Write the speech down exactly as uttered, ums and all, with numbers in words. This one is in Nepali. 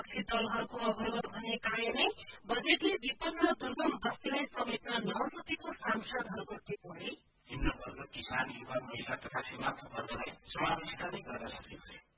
विपक्षी दलहरूको अवरोध भन्ने कारणले बजेटले विपन्न दुर्गम बस्तीलाई समेट्न नसकेको सांसदहरूको टिप्पणी निम्न वर्ग किसान युवा महिला तथा सीमान्त वर्गलाई समावेशिता नै गर्न सकेको छ।